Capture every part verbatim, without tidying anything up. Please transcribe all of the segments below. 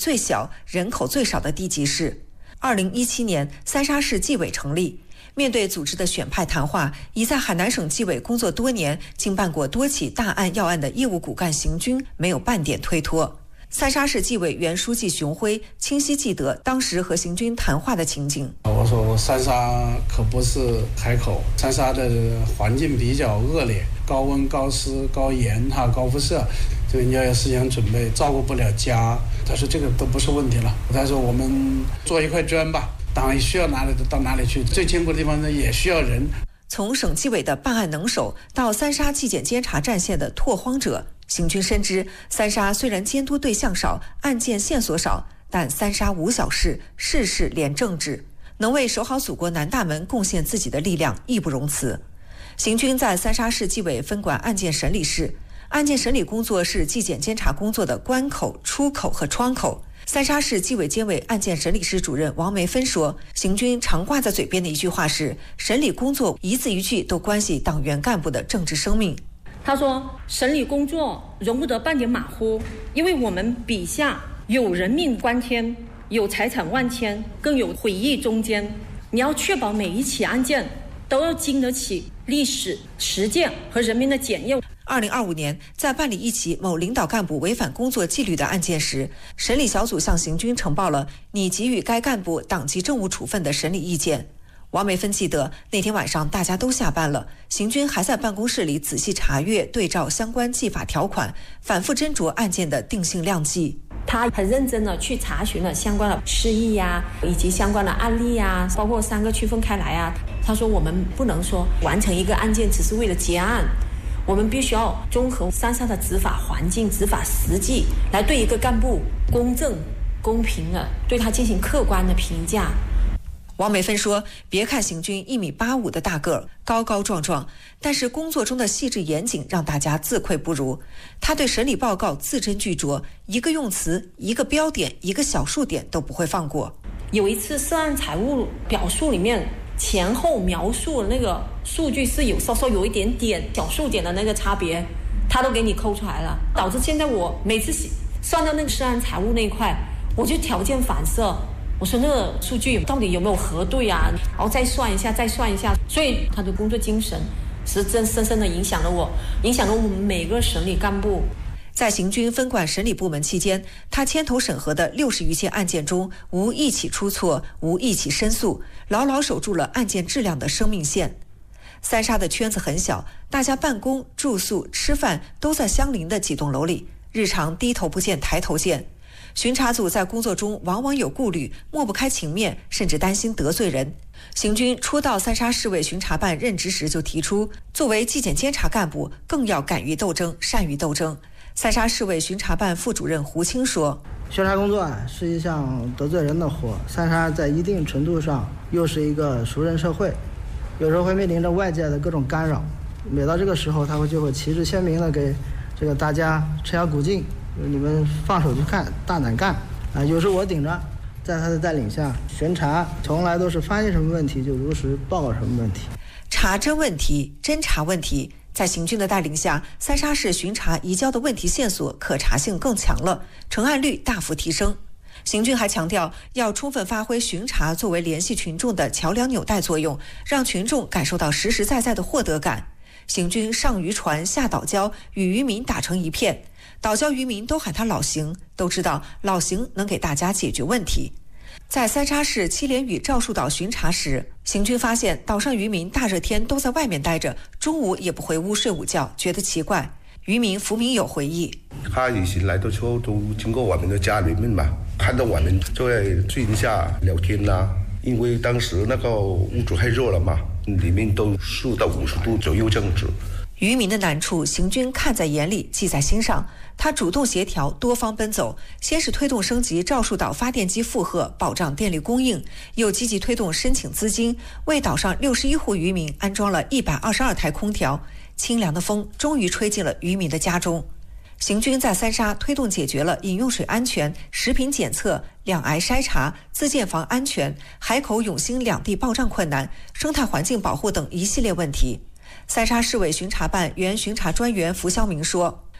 最小、人口最少的地级市。二零一七年，三沙市纪委成立。面对组织的选派谈话，已在海南省纪委工作多年、经办过多起大案要案的业务骨干邢军没有半点推脱。三沙市纪委原书记熊辉清晰记得当时和邢军谈话的情景。 我说三沙可不是海口，三沙的环境比较恶劣，高温、高湿、高盐哈、高辐射，这个你要有思想准备，照顾不了家。他说这个都不是问题了。他说我们做一块砖吧，党需要哪里到哪里去，最艰苦的地方呢也需要人。 从省纪委的办案能手到三沙纪检监察战线的拓荒者，邢军深知三沙虽然监督对象少，案件线索少，但三沙无小事，事事连政治，能为守好祖国南大门贡献自己的力量义不容辞。邢军在三沙市纪委分管案件审理室，案件审理工作是纪检监察工作的关口、出口和窗口。三沙市纪委监委案件审理室主任王梅芬说，邢军常挂在嘴边的一句话是，审理工作一字一句都关系党员干部的政治生命。 他说，审理工作容不得半点马虎，因为我们笔下有人命关天，有财产万千，更有毁誉中间。你要确保每一起案件都要经得起历史实践和人民的检验。 二零二五年，在办理一起某领导干部违反工作纪律的案件时，审理小组向邢军呈报了拟给予该干部党纪政务处分的审理意见。王梅芬记得那天晚上大家都下班了，邢军还在办公室里仔细查阅对照相关纪法条款，反复斟酌案件的定性量级。 他很认真的去查询了相关的释义呀，以及相关的案例呀，包括三个区分开来啊。他说我们不能说完成一个案件只是为了结案，我们必须要综合三沙的执法环境、执法实际，来对一个干部公正、公平的对他进行客观的评价。 王梅芬说，别看邢军一米八五的大个儿，高高壮壮，但是工作中的细致严谨让大家自愧不如。他对审理报告字斟句酌，一个用词、一个标点、一个小数点都不会放过。 有一次涉案财务表述里面前后描述的那个数据是有稍稍有一点点小数点的那个差别，他都给你抠出来了，导致现在我每次算到那个涉案财务那一块，我就条件反射，我说那个数据到底有没有核对啊，然后再算一下再算一下。所以他的工作精神是真深深的影响了我，影响了我们每个审理干部。 在邢军分管审理部门期间，他牵头审核的六十余件案件中，无一起出错，无一起申诉，牢牢守住了案件质量的生命线。三沙的圈子很小，大家办公、住宿、吃饭都在相邻的几栋楼里，日常低头不见抬头见。巡查组在工作中往往有顾虑，抹不开情面，甚至担心得罪人。邢军初到三沙市委巡查办任职时就提出，作为纪检监察干部，更要敢于斗争，善于斗争。三沙市委巡查办副主任胡青说， 巡查工作啊是一项得罪人的活，三沙在一定程度上又是一个熟人社会，有时候会面临着外界的各种干扰，每到这个时候他会就会旗帜鲜明的给这个大家撑腰鼓劲，你们放手去看，大胆干啊！有时候我顶着，在他的带领下巡查，从来都是发现什么问题就如实报告什么问题， 查真问题，侦查问题。在邢军的带领下，三沙市巡查移交的问题线索可查性更强了，成案率大幅提升。邢军还强调，要充分发挥巡查作为联系群众的桥梁纽带作用，让群众感受到实实在在的获得感。邢军上渔船下岛礁，与渔民打成一片，岛礁渔民都喊他老邢，都知道老邢能给大家解决问题。在三沙市七连屿赵树岛巡查时，邢军发现岛上渔民大热天都在外面待着，中午也不回屋睡午觉，觉得奇怪。渔民福明友回忆， 他以前来的时候都经过我们的家里面嘛，看到我们就在树荫下聊天啦，因为当时那个屋主太热了嘛，里面都四到五十度左右这样子。 渔民的难处，邢军看在眼里，记在心上。他主动协调，多方奔走，先是推动升级赵树岛发电机负荷，保障电力供应，又积极推动申请资金，为岛上六十一户渔民安装了一百二十二台空调。清凉的风终于吹进了渔民的家中。邢军在三沙推动解决了饮用水安全、食品检测、两癌筛查、自建房安全、海口永兴两地报账困难、生态环境保护等一系列问题。三沙市委巡查办原巡查专员符肖明说，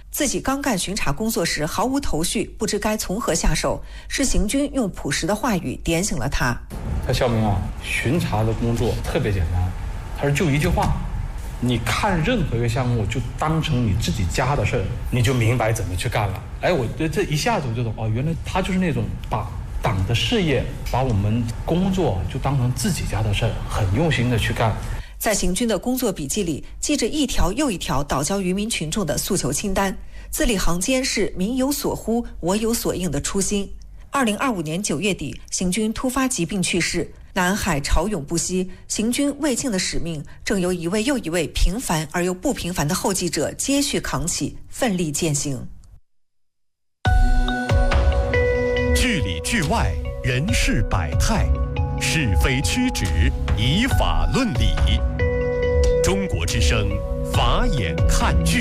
自己刚干巡查工作时毫无头绪，不知该从何下手。是邢军用朴实的话语点醒了他。 他小明啊，巡查的工作特别简单，他说就一句话，你看任何一个项目就当成你自己家的事儿，你就明白怎么去干了。哎，我这一下子我就懂，哦，原来他就是那种把党的事业，把我们工作就当成自己家的事儿，很用心的去干。 在邢军的工作笔记里，记着一条又一条岛礁渔民群众的诉求清单，字里行间是民有所呼，我有所应的初心。二零二五年九月底，邢军突发疾病去世。南海潮涌不息，邢军未尽的使命，正由一位又一位平凡而又不平凡的后继者接续扛起，奋力践行。 剧里剧外，人事百态，是非曲直，以法论理。中国之声，法眼看剧。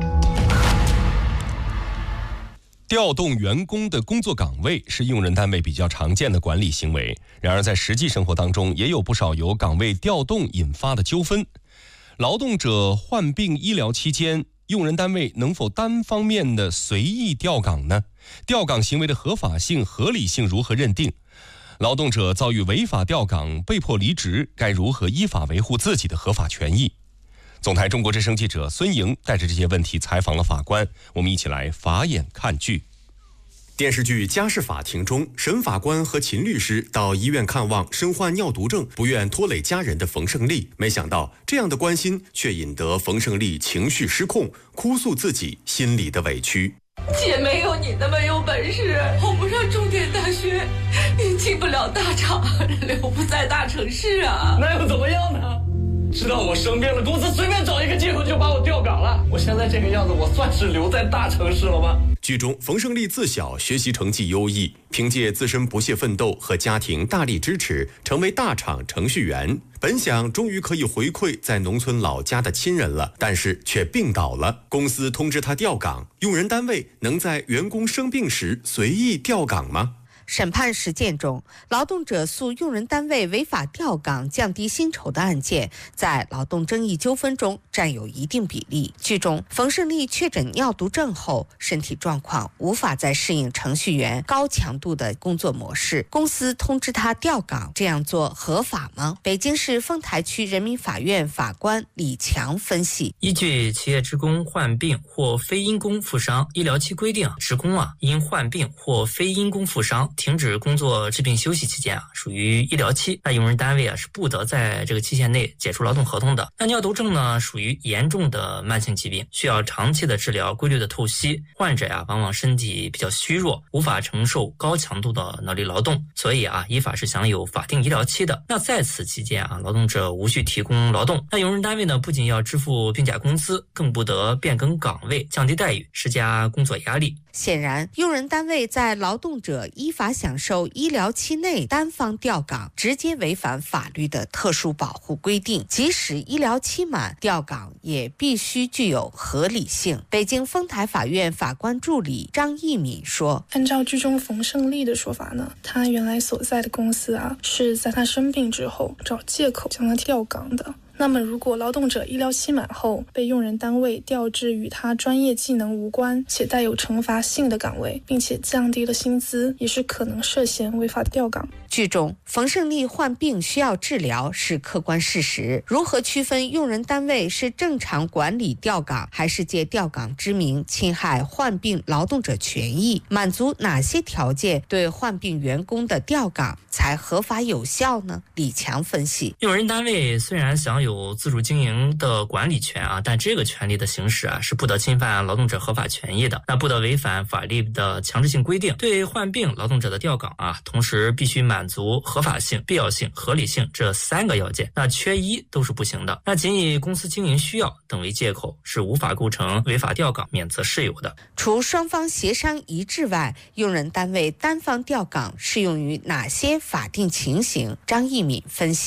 调动员工的工作岗位是用人单位比较常见的管理行为，然而在实际生活当中，也有不少由岗位调动引发的纠纷。劳动者患病医疗期间，用人单位能否单方面的随意调岗呢？调岗行为的合法性、合理性如何认定？劳动者遭遇违法调岗、被迫离职，该如何依法维护自己的合法权益？总台中国之声记者孙莹带着这些问题采访了法官，我们一起来法眼看剧。 电视剧《家事法庭》中，沈法官和秦律师到医院看望身患尿毒症、不愿拖累家人的冯胜利，没想到这样的关心却引得冯胜利情绪失控，哭诉自己心里的委屈。 姐没有你那么有本事，考不上重点大学，也进不了大厂，留不在大城市啊。 那又怎么样呢？知道我生病了，公司随便找一个借口就把我调岗了。我现在这个样子，我算是留在大城市了吗？ 剧中，冯胜利自小学习成绩优异，凭借自身不懈奋斗和家庭大力支持，成为大厂程序员。本想终于可以回馈在农村老家的亲人了，但是却病倒了。公司通知他调岗，用人单位能在员工生病时随意调岗吗？ 审判实践中，劳动者诉用人单位违法调岗降低薪酬的案件，在劳动争议纠纷中占有一定比例。剧中，冯胜利确诊尿毒症后，身体状况无法再适应程序员高强度的工作模式，公司通知他调岗，这样做合法吗？北京市丰台区人民法院法官李强分析： 依据企业职工患病或非因公负伤医疗期规定，职工啊因患病或非因公负伤停止工作治病休息期间啊，属于医疗期，那用人单位啊是不得在这个期限内解除劳动合同的。那尿毒症呢，属于严重的慢性疾病，需要长期的治疗、规律的透析。患者呀、啊，往往身体比较虚弱，无法承受高强度的脑力劳动，所以啊，依法是享有法定医疗期的。那在此期间啊，劳动者无需提供劳动。那用人单位呢，不仅要支付病假工资，更不得变更岗位、降低待遇、施加工作压力。 显然，用人单位在劳动者依法享受医疗期内单方调岗，直接违反法律的特殊保护规定。即使医疗期满，调岗也必须具有合理性。北京丰台法院法官助理张义敏说：“ 按照剧中冯胜利的说法呢，他原来所在的公司啊，是在他生病之后找借口将他调岗的。”那么如果劳动者医疗期满后被用人单位调至与他专业技能无关且带有惩罚性的岗位，并且降低了薪资，也是可能涉嫌违法调岗。 剧中，冯胜利患病需要治疗是客观事实，如何区分用人单位是正常管理调岗，还是借调岗之名侵害患病劳动者权益？满足哪些条件对患病员工的调岗才合法有效呢？李强分析： 用人单位虽然享有自主经营的管理权啊，但这个权利的行使啊，是不得侵犯劳动者合法权益的，那不得违反法律的强制性规定。对患病劳动者的调岗啊，同时必须满足合法性、必要性、合理性这三个要件，那缺一都是不行的。那仅以公司经营需要等为借口，是无法构成违法调岗免责事由的。 除双方协商一致外，用人单位单方调岗适用于哪些法定情形？张义敏分析：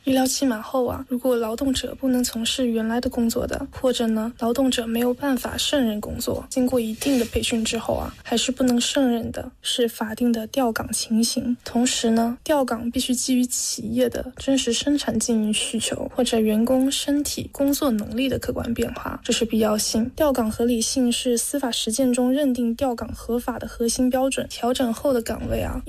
医疗期满后啊，如果劳动者不能从事原来的工作的，或者呢劳动者没有办法胜任工作，经过一定的培训之后啊，还是不能胜任的，是法定的调岗情形。同时呢，调岗必须基于企业的真实生产经营需求或者员工身体工作能力的客观变化，这是必要性。调岗合理性是司法实践中认定调岗合法的核心标准。调整后的岗位啊，